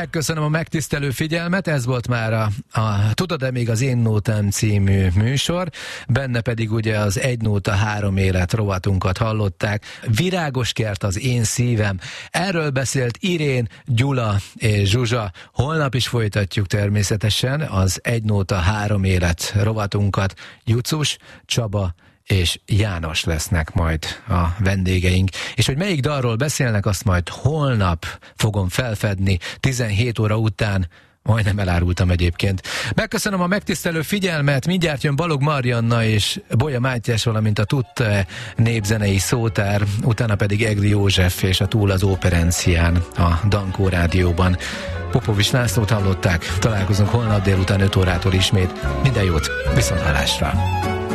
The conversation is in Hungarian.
Megköszönöm a megtisztelő figyelmet, ez volt már a Tudod-e még az Én Nótám című műsor, benne pedig ugye az Egy Nóta 3 élet rovatunkat hallották. Virágos kert az én szívem. Erről beszélt Irén, Gyula és Zsuzsa. Holnap is folytatjuk természetesen az Egy Nóta 3 élet rovatunkat. Jucus, Csaba és János lesznek majd a vendégeink. És hogy melyik dalról beszélnek, azt majd holnap fogom felfedni, 17 óra után. Majdnem elárultam egyébként. Megköszönöm a megtisztelő figyelmet, mindjárt jön Balog Marianna és Bolya Mátyás, valamint a Tudta népzenei szótár, utána pedig Egri József és a Túl az Óperencián a Dankó Rádióban. Popovics Lászlót hallották, találkozunk holnap délután 5 órától ismét. Minden jót, viszonthallásra!